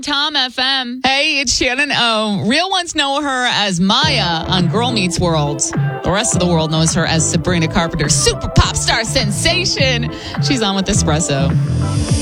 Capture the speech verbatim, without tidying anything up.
Tom F M. Hey, it's Shannon O. Real ones know her as Maya on Girl Meets World. The rest of the world knows her as Sabrina Carpenter's super pop star sensation. She's on with Espresso.